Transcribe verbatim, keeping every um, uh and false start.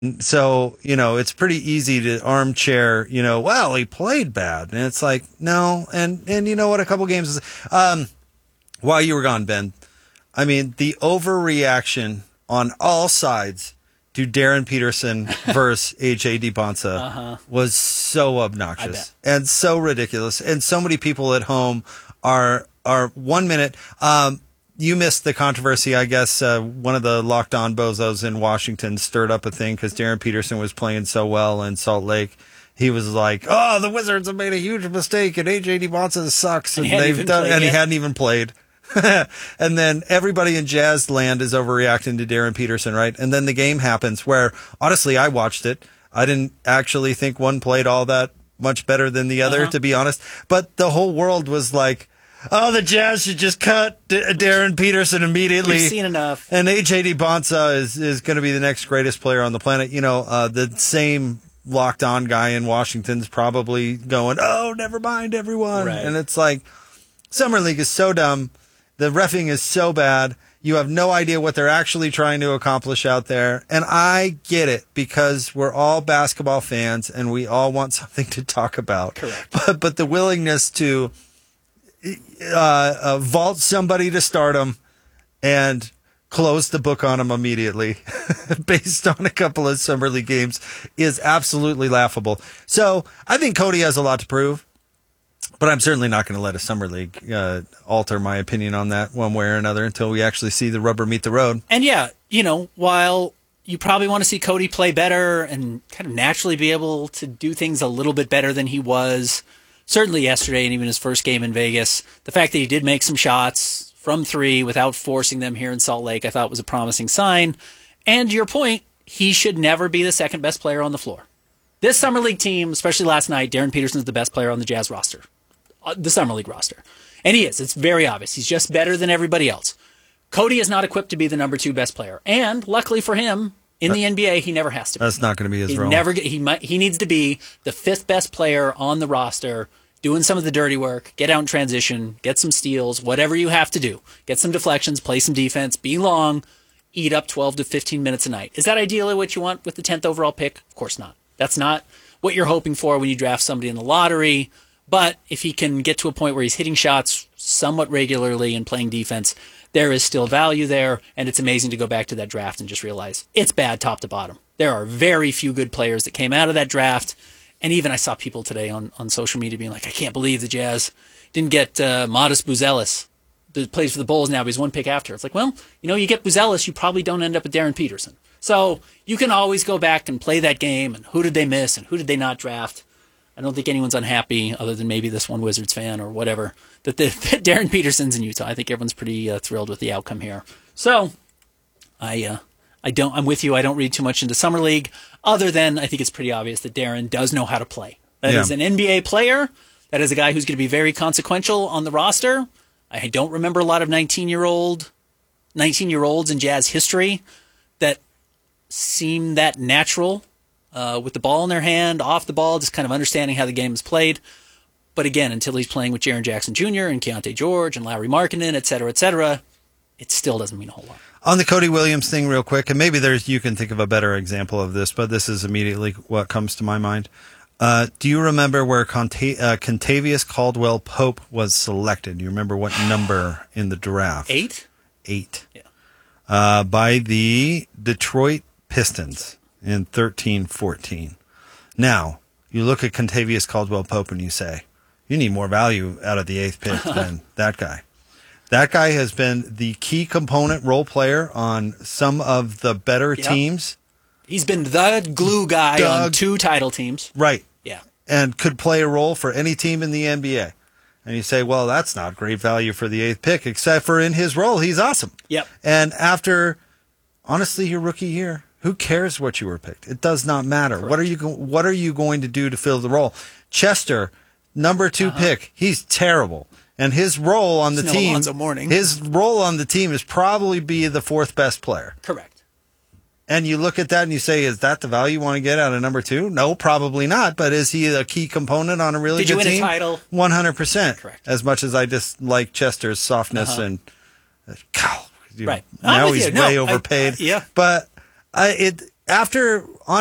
So, you know, it's pretty easy to armchair, you know, well, he played bad. And it's like, no. And, and you know what? A couple games is, um, while you were gone, Ben, I mean, the overreaction on all sides to Darren Peterson versus A J DiBonsa uh-huh. was so obnoxious and so ridiculous. And so many people at home are, are one minute, um, you missed the controversy, I guess. Uh, one of the Locked On Bozos in Washington stirred up a thing because Darren Peterson was playing so well in Salt Lake. He was like, "Oh, the Wizards have made a huge mistake, and A J DiBonsa sucks, and, and they've done." And yet. He hadn't even played. And then everybody in Jazz land is overreacting to Darren Peterson, right? And then the game happens where, honestly, I watched it. I didn't actually think one played all that much better than the other, uh-huh. to be honest. But the whole world was like, oh, the Jazz should just cut D- Darren Peterson immediately. We've seen enough. And A J DiBonsa is, is going to be the next greatest player on the planet. You know, uh, the same locked on guy in Washington's probably going, oh, never mind, everyone. Right. And it's like, Summer League is so dumb. The reffing is so bad. You have no idea what they're actually trying to accomplish out there. And I get it because we're all basketball fans and we all want something to talk about. Correct. But, but the willingness to uh, uh, vault somebody to stardom and close the book on them immediately based on a couple of Summer League games is absolutely laughable. So I think Cody has a lot to prove. But I'm certainly not going to let a Summer League uh, alter my opinion on that one way or another until we actually see the rubber meet the road. And yeah, you know, while you probably want to see Cody play better and kind of naturally be able to do things a little bit better than he was, certainly yesterday and even his first game in Vegas, the fact that he did make some shots from three without forcing them here in Salt Lake, I thought was a promising sign. And to your point, he should never be the second best player on the floor. This Summer League team, especially last night, Darren Peterson is the best player on the Jazz roster. The Summer League roster. And he is. It's very obvious. He's just better than everybody else. Cody is not equipped to be the number two best player. And luckily for him, in the N B A, he never has to be. That's not going to be his he role. Never, he, might, he needs to be the fifth best player on the roster, doing some of the dirty work, get out in transition, get some steals, whatever you have to do. Get some deflections, play some defense, be long, eat up twelve to fifteen minutes a night. Is that ideally what you want with the tenth overall pick? Of course not. That's not what you're hoping for when you draft somebody in the lottery. But if he can get to a point where he's hitting shots somewhat regularly and playing defense, there is still value there, and it's amazing to go back to that draft and just realize it's bad top to bottom. There are very few good players that came out of that draft, and even I saw people today on, on social media being like, I can't believe the Jazz didn't get uh, Modest Buzelis, that plays for the Bulls now, but he's one pick after. It's like, well, you know, you get Buzelis, you probably don't end up with Darren Peterson. So you can always go back and play that game, and who did they miss, and who did they not draft? I don't think anyone's unhappy, other than maybe this one Wizards fan or whatever, that, the, that Darren Peterson's in Utah. I think everyone's pretty uh, thrilled with the outcome here. So, I, uh, I don't. I'm with you. I don't read too much into Summer League, other than I think it's pretty obvious that Darren does know how to play. That yeah. is an N B A player. That is a guy who's going to be very consequential on the roster. I don't remember a lot of nineteen-year-old, nineteen-year-olds in Jazz history that seem that natural. Uh, with the ball in their hand, off the ball, just kind of understanding how the game is played. But again, until he's playing with Jaren Jackson Junior and Keontae George and Lauri Markkanen, et cetera, et cetera, it still doesn't mean a whole lot. On the Cody Williams thing real quick, and maybe there's you can think of a better example of this, but this is immediately what comes to my mind. Uh, do you remember where Conta- uh, Contavious Caldwell Pope was selected? Do you remember what number in the draft? Eight? Eight. Yeah. Uh, by the Detroit Pistons. In thirteen fourteen. Now, you look at Contavious Caldwell Pope and you say, you need more value out of the eighth pick than that guy. That guy has been the key component role player on some of the better yep. teams. He's been the glue guy Doug, on two title teams. Right. Yeah. And could play a role for any team in the N B A. And you say, well, that's not great value for the eighth pick, except for in his role, he's awesome. Yep. And after, honestly, your rookie year, who cares what you were picked? It does not matter. Correct. What are you go- What are you going to do to fill the role? Chester, number two uh-huh. pick, he's terrible, and his role on the it's team, Alonzo Mourning. his role on the team is probably be the fourth best player. Correct. And you look at that and you say, is that the value you want to get out of number two? No, probably not. But is he a key component on a really Did good team? Did you win a title? One hundred percent. Correct. As much as I dislike Chester's softness uh-huh. and uh, God, right now I'm he's you. way no, overpaid. I, I, yeah, but. I, it after on